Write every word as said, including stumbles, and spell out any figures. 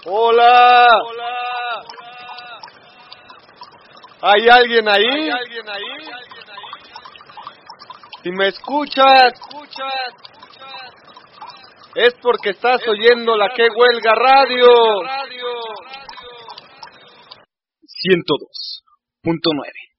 Hola. Hola. ¿Hay alguien ahí? ¿Hay alguien ahí? Si me escuchas, es porque estás es oyendo porque la Que Huelga Radio. ciento dos punto nueve